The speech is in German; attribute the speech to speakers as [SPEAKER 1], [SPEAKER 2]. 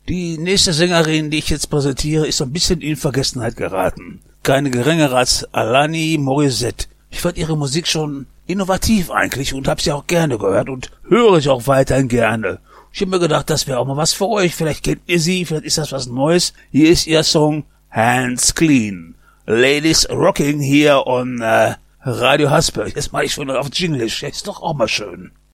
[SPEAKER 1] Die nächste Sängerin, die ich jetzt präsentiere, ist ein bisschen in Vergessenheit geraten. Keine geringere als Alanis Morissette. Ich fand ihre Musik schon innovativ eigentlich und hab sie auch gerne gehört und höre ich auch weiterhin gerne. Ich hab mir gedacht, das wäre auch mal was für euch. Vielleicht kennt ihr sie, vielleicht ist das was Neues. Hier ist ihr Song Hands Clean. Ladies Rocking hier on Radio Hasper. Jetzt mach ich schon auf Jinglish. Ist doch auch mal schön.